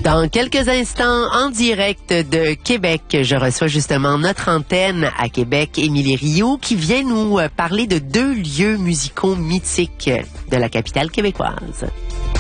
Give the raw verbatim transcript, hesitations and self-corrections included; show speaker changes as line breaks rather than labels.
Dans quelques instants, en direct de Québec, je reçois justement notre antenne à Québec, Émilie Rioux, qui vient nous parler de deux lieux musicaux mythiques de la capitale québécoise.